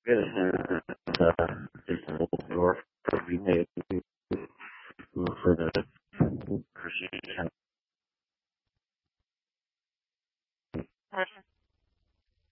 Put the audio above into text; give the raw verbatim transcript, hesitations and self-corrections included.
Good. Uh, just a little door for we made for the Christian.